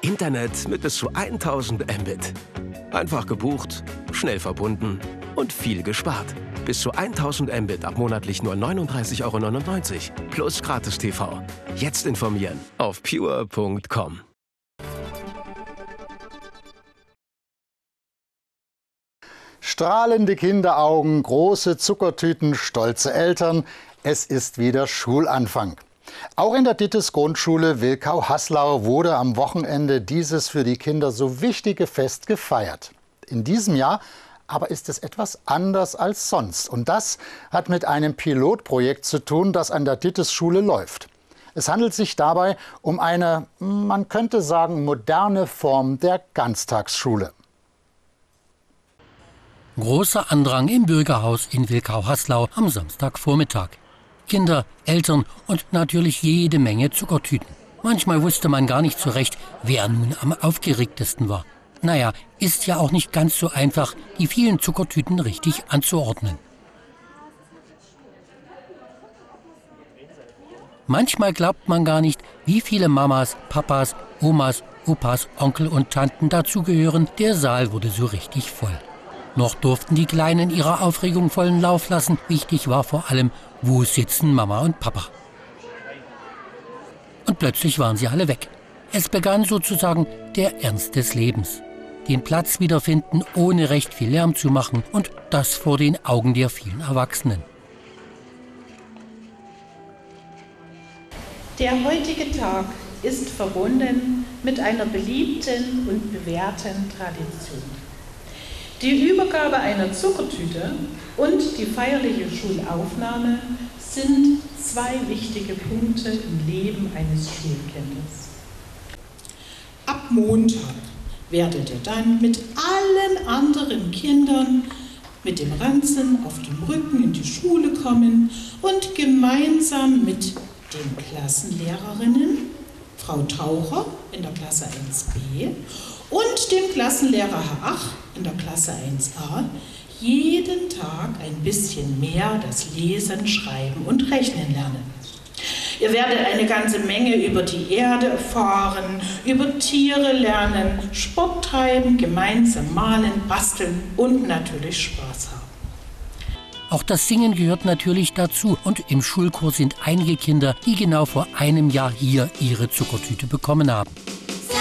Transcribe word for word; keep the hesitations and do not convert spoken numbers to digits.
Internet mit bis zu tausend Mbit. Einfach gebucht, schnell verbunden und viel gespart. Bis zu tausend Mbit ab monatlich nur neununddreißig Euro neunundneunzig plus gratis T V. Jetzt informieren auf pure punkt com. Strahlende Kinderaugen, große Zuckertüten, stolze Eltern. Es ist wieder Schulanfang. Auch in der Dittes Grundschule Wilkau-Haslau wurde am Wochenende dieses für die Kinder so wichtige Fest gefeiert. In diesem Jahr aber ist es etwas anders als sonst. Und das hat mit einem Pilotprojekt zu tun, das an der Dittes-Schule läuft. Es handelt sich dabei um eine, man könnte sagen, moderne Form der Ganztagsschule. Großer Andrang im Bürgerhaus in Wilkau-Haslau am Samstagvormittag. Kinder, Eltern und natürlich jede Menge Zuckertüten. Manchmal wusste man gar nicht so recht, wer nun am aufgeregtesten war. Naja, ist ja auch nicht ganz so einfach, die vielen Zuckertüten richtig anzuordnen. Manchmal glaubt man gar nicht, wie viele Mamas, Papas, Omas, Opas, Onkel und Tanten dazugehören. Der Saal wurde so richtig voll. Noch durften die Kleinen ihrer Aufregung vollen Lauf lassen. Wichtig war vor allem, wo sitzen Mama und Papa. Und plötzlich waren sie alle weg. Es begann sozusagen der Ernst des Lebens. Den Platz wiederfinden, ohne recht viel Lärm zu machen, und das vor den Augen der vielen Erwachsenen. Der heutige Tag ist verbunden mit einer beliebten und bewährten Tradition. Die Übergabe einer Zuckertüte und die feierliche Schulaufnahme sind zwei wichtige Punkte im Leben eines Schulkindes. Ab Montag werdet ihr dann mit allen anderen Kindern mit dem Ranzen auf dem Rücken in die Schule kommen und gemeinsam mit den Klassenlehrerinnen, Frau Taucher in der Klasse eins b und dem Klassenlehrer Herr Ach in der Klasse eins a jeden Tag ein bisschen mehr das Lesen, Schreiben und Rechnen lernen. Ihr werdet eine ganze Menge über die Erde erfahren, über Tiere lernen, Sport treiben, gemeinsam malen, basteln und natürlich Spaß haben. Auch das Singen gehört natürlich dazu, und im Schulkurs sind einige Kinder, die genau vor einem Jahr hier ihre Zuckertüte bekommen haben.